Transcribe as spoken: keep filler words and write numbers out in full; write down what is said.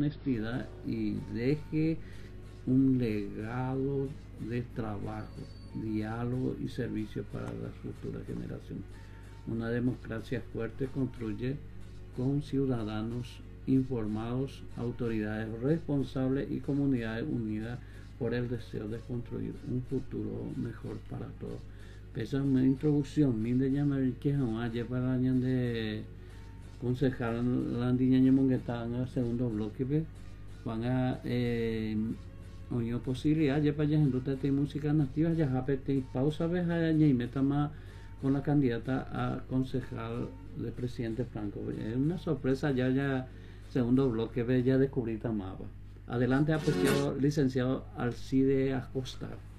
honestidad y deje un legado de trabajo, diálogo y servicio para las futuras generaciones. Una democracia fuerte construye con ciudadanos informados, autoridades responsables y comunidades unidas por el deseo de construir un futuro mejor para todos. Esa es una introducción, mi de llamar que ayer para año de concejal la niña mongueta en el segundo bloque van a eh, oír posibilidad ya para allá en de música nativa ya japete pausa vez allá y meta más con la candidata a concejal de presidente Franco. Es una sorpresa ya ya segundo bloque ve ya descubrí Tamaba. Adelante, apreciado licenciado Alcide Acosta.